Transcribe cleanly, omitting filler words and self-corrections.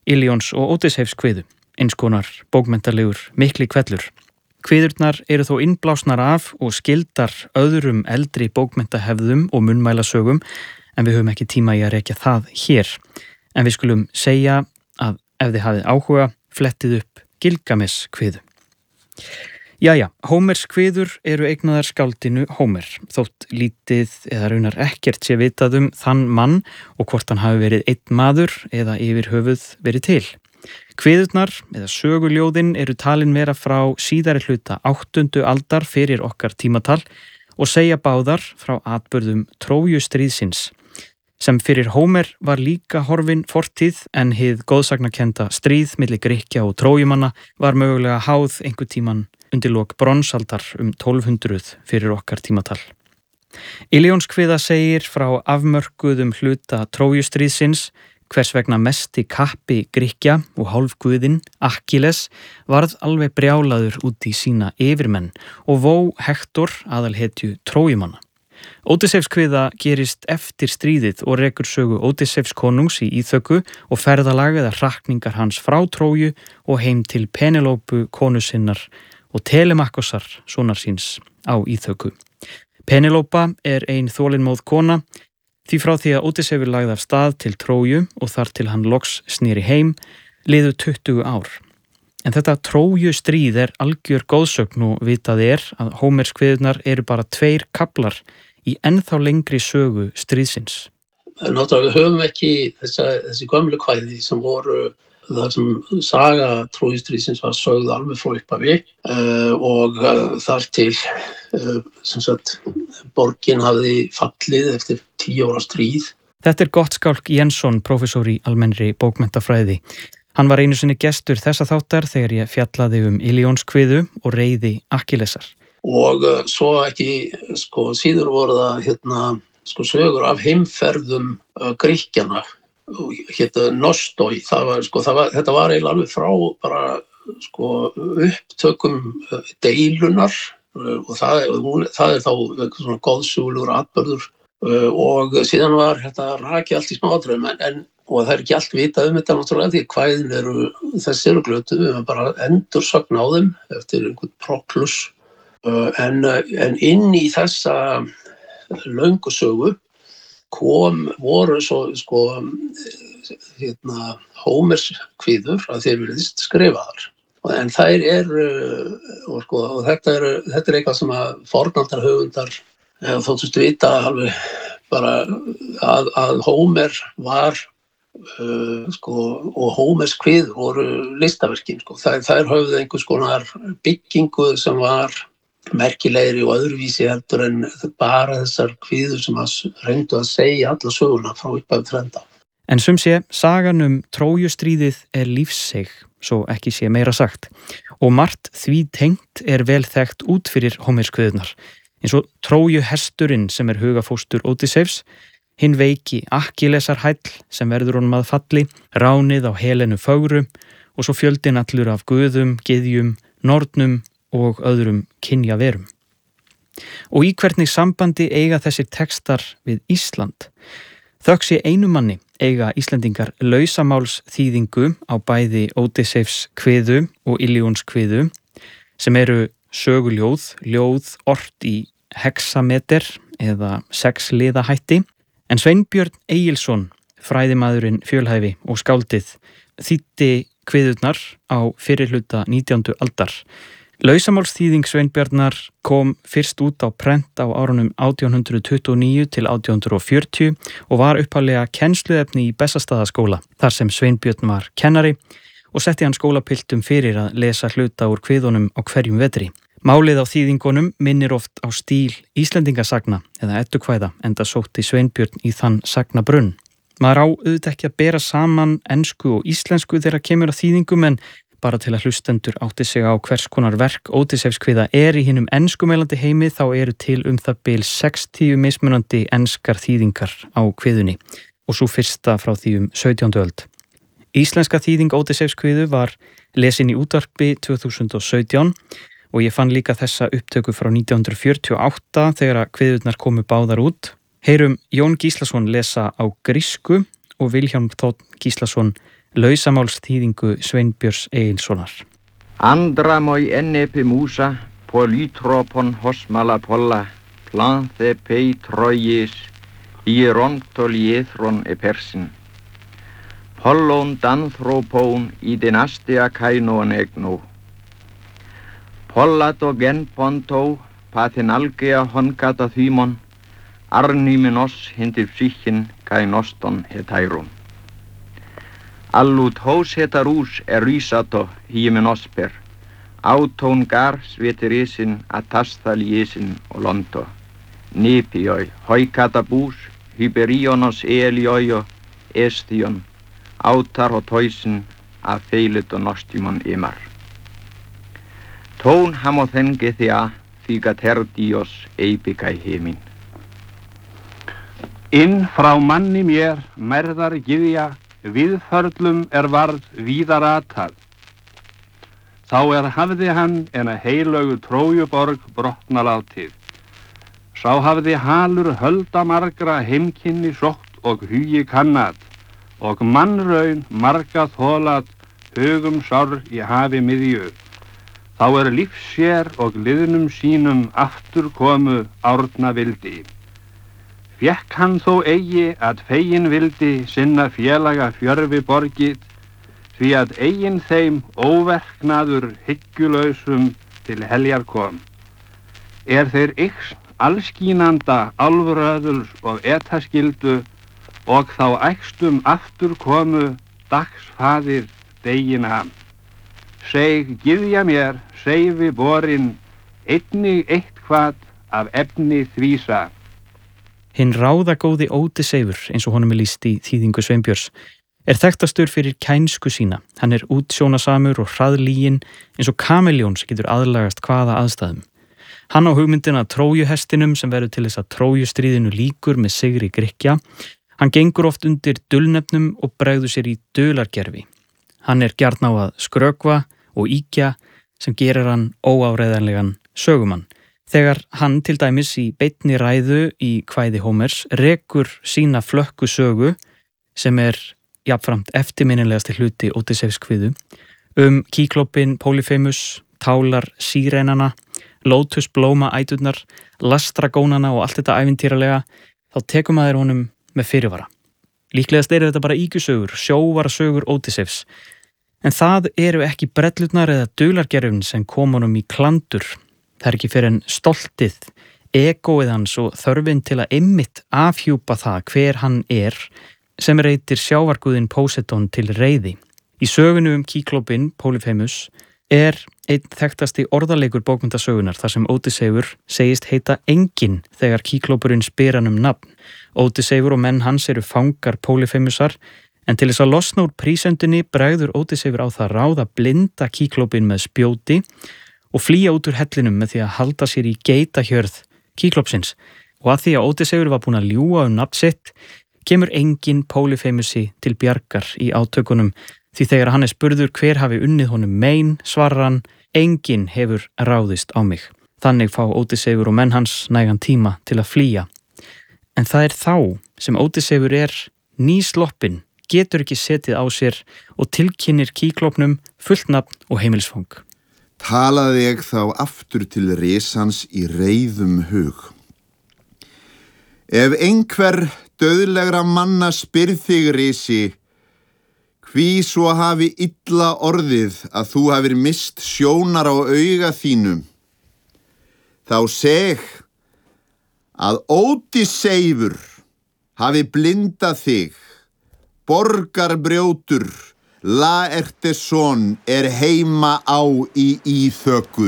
Ilíons og Ódysseifs kviðu, eins konar bókmenntalegur mikli hvellur. Kviðurnar eru þó innblásnar af og skildar öðrum eldri bókmenntahefðum og munnmælasögum, en við höfum ekki tíma í að rekja það hér. En við skulum segja að ef þið hafið áhuga, flettið upp Gilgamesh kviðu. Jæja, Hómers kviður eru eignaðar skáldinu Hómer, þótt lítið eða raunar ekkert sé vitað þann mann og hvort hann hafi verið einn maður eða yfir höfuð verið til. Kviðurnar eða söguljóðin eru talin vera frá síðari hluta 8. aldar fyrir okkar tímatal og segja báðar frá atburðum Trójustríðsins, sem fyrir Hómer var líka horfin fortíð en hið góðsagnakennda stríð milli Grikkja og Trójumanna var mögulega háð einhvern tímann undir lok bronsaldar 1200 fyrir okkar tímatal. Ilíons kviða segir frá afmörkuðum hluta Trójustríðsins hvers vegna mesti kappi Grikkja og hálfguðinn Akkilles varð alveg brjálaður út í sína yfirmenn og vó Hektor aðalhetju Trójumanna. Ódysseifs kviða gerist eftir stríðið og rekur sögu Ódysseifs konungs í Íþöku og ferðalag eða hrakningar hans frá Tróju og heim til Penelópu konu sinnar og Telemakkosar sonar síns á Íþöku. Penelópa ein þolinmóð kona, því frá því að Ódysseifur lagði af stað til Tróju og þar til hann loks sneri heim, liðu 20 ár. En þetta Trójustríð algjör góðsögn og vitað að Hómers kviðurnar eru bara 2 kaflar í ennþá lengri sögu stríðsins. Náttúrulega við höfum ekki þessi gömlu kvæði sem voru þar sem saga Trójustríðsins var sögð alveg frá upphafi og þar til sem sagt borgin hafði fallið eftir 10 ára stríð. Þetta Gottskálk Jensson, prófessor í almennri bókmenntafræði. Hann var einu sinni gestur þessa þáttar þegar ég fjallaði Ilíons kviðu og reiði Akkillesar. Og svo ekki, síður voru það sögur af heimferðum Grikkjana. Nostoi, þetta var eiginlega alveg frá bara upptökum deilunar og það þá svona góðsögulegur atburður og síðan var þetta rakið allt í smáatriðum og það ekki allt vitað þetta náttúrulega því kvæðin þessi eru glötuð, við höfum bara endursögn á þeim eftir einhvern Proklus en inn í þessa löngu sögu voru svo Hómers kviður að þeir virðist skrifaðar. En þær og þetta eitthvað sem að fornaldar höfundar þóttust vita alveg bara að Hómer var og Hómers kviður voru listaverkin. Þær höfðu einhvers konar byggingu sem var merkilegri og öðruvísi heldur en bara þessar kviður sem reyndu að segja alla söguna frá upphafi til enda. En sum sé, sagan Trójustríðið lífseig, svo ekki sé meira sagt. Og margt því tengt vel þekkt út fyrir Hómers kviðurnar. Eins og Trójuhesturinn sem hugafóstur Ódysseifs, hinn veiki Akkillesarhæll sem verður honum að falli, ránið á Helenu fögru og svo fjöldinn allur af guðum, gyðjum, nornum og öðrum kynjaverum. Og í hvernig sambandi eiga þessir textar við Ísland? Þökk sé einu manni eiga Íslendingar lausamáls þýðingu á bæði Ódysseifs kviðu og Ilíons kviðu sem söguljóð, ljóð ort í hexameter eða 6 liðahætti. En Sveinbjörn Egilsson, fræðimaðurinn fjölhæfi og skáldið, þýddi kviðurnar á fyrri hluta 19. aldar. Lausamálsþýðing Sveinbjarnar kom fyrst út á prent á árunum 1829 til 1840 og var upphaflega kennsluefni í Bessastaðaskóla, þar sem Sveinbjörn var kennari og setti hann skólapiltum fyrir að lesa hluta úr kviðunum á hverjum vetri. Málið á þýðingunum minnir oft á stíl Íslendingasagna eða eddukvæða, enda sótti Sveinbjörn í þann sagnabrunn. Maður á auðvitað ekki að bera saman ensku og íslensku þegar kemur að þýðingum, en bara til að hlustendur átti sig á hvers konar verk Ódysseifs kviða í hinum enskumælandi heimi, þá eru til það bil 60 mismunandi enskar þýðingar á kviðunni og svo fyrsta frá því 17. öld. Íslenska þýðing Ódysseifs kviðu var lesin í útvarpi 2017 og ég fann líka þessa upptöku frá 1948 þegar að kviðurnar komu báðar út. Heyrum Jón Gíslason lesa á grísku og Vilhjálm Þ. Gíslason lausamálsþýðingu Sveinbjörns Egilssonar. Andramoi ennepi musa, polytropon hosmala polla, planthe pei troies, hierontoliethron persin. Pollon danthropon I dynastia kainon egno. Pollato genponto, pathenalgea honkata thymon, arnymenos hindir psychin kainoston hetairon. Allut hos hetarús rysato hímenosper, átón gar sveterisin atastaliesin og londo. Nipioi, hoikatabús, hyperionos elioio, estion, átar og toisin af feilit og nostimon imar. Tón hamothengi þea þýga terdios eipikai heimin. Inn frá manni mér merðar gyðja, viðförlum varð víðar atað. Þá hafði hann heilögu Trójuborg brotna látið. Sá hafði halur höldamargra heimkynni sótt og hugi kannat, og mannraun marga þolað hugum sár í hafi miðju. Þá lífsér og liðnum sínum aftur komu árna vildi. Fékk hann þó eigi að fegin vildi sinna félaga fjörfi borgið, því að eigin þeim óverknaður hyggjulausum til heljar kom. Þeir yxn allskínanda álfröðuls og etaskildu, og þá ægstum aftur komu dagsfaðir degina. Seig gyðja mér, seifi borin, einnig eitthvað af efni þvísa. Hinn ráðagóði Ódysseifur, eins og honum lýst í þýðingu Sveinbjörns, þekktastur fyrir kænsku sína. Hann útsjónasamur og hraðlíginn eins og kameljón sem getur aðlagast hvaða aðstæðum. Hann á hugmyndina Trójuhestinum sem verður til þess að Trójustríðinu lýkur með sigri Grikkja. Hann gengur oft undir dulnefnum og bregður sér í dulargervi. Hann gjarn á að skrökva og ýkja sem gerir hann óáreiðanlegan sögumann. Þegar hann til dæmis í beinni ræðu í kvæði Hómers rekur sína flökku sögu sem jafnframt eftirminnilegasti hluti Ódysseifs kviðu Kíklópin Polyphemus, tálar sírenana, lótusblóma æturnar, lastragónana og allt þetta ævintýralega, þá tekur maður honum með fyrirvara. Líklegast þetta bara ýkjusögur, sjóvarasögur Ódysseifs. En það ekki brellurnar eða dulargerfin sem kom honum í klandur. Það ekki fyrir en stoltið, egóið hans og þörfin til að einmitt afhjúpa það hver hann sem reytir sjávarguðinn Póseidon til reiði. Í sögunu Kíklópin Polyphemus einn þekktasti orðaleikur bókmenntasögunar þar sem Ódysseifur segist heita enginn þegar Kíklópurinn spyr hann nafn. Ódysseifur og menn hans fangar Polyphemusar, en til þess að losna úr prísendinni bregður Ódysseifur á það ráð að blinda Kíklópin með spjóti og flýja út úr hellinum með því að halda sér í geitahjörð Kíklópsins. Og að því að Ódysseifur var búinn að ljúga nafn sitt, kemur enginn Polyphemusi til bjargar í átökunum, því þegar hann spurður hver hafi unnið honum mein, svarar hann, enginn hefur ráðist á mig. Þannig fá Ódysseifur og menn hans nægan tíma til að flýja. En það þá sem Ódysseifur nýsloppinn, getur ekki setið á sér og tilkynnir Kíklópnum fullt nafn og heimilisfang. Talaði ég þá aftur til risans í reiðum hug. Ef einhver dauðlegra manna spyrð þig, risi, hví svo hafi illa orðið að þú hafir mist sjónar á auga þínu, þá seg að Ódysseifur hafi blindað þig, borgarbrjótur, Laertesson heima á í Íþöku.